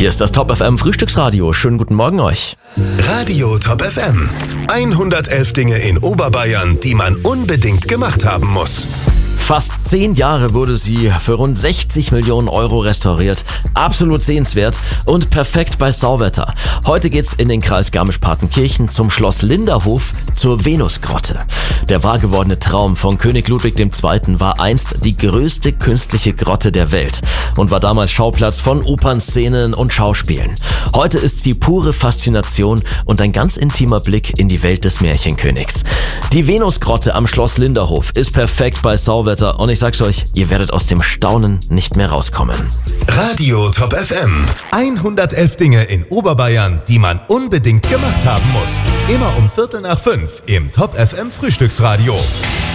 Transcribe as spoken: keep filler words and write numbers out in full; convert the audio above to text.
Hier ist das Top F M Frühstücksradio. Schönen guten Morgen euch. Radio Top F M. hundertelf Dinge in Oberbayern, die man unbedingt gemacht haben muss. Fast zehn Jahre wurde sie für rund sechzig Millionen Euro restauriert. Absolut sehenswert und perfekt bei Sauwetter. Heute geht's in den Kreis Garmisch-Partenkirchen zum Schloss Linderhof zur Venusgrotte. Der wahr gewordene Traum von König Ludwig der Zweite. war einst die größte künstliche Grotte der Welt und war damals Schauplatz von Opernszenen und Schauspielen. Heute ist sie pure Faszination und ein ganz intimer Blick in die Welt des Märchenkönigs. Die Venusgrotte am Schloss Linderhof ist perfekt bei Sauwetter und ich sag's euch, ihr werdet aus dem Staunen nicht mehr rauskommen. Radio Top F M. hundertelf Dinge in Oberbayern, die man unbedingt gemacht haben muss. Immer um Viertel nach fünf im Top F M Frühstücksradio.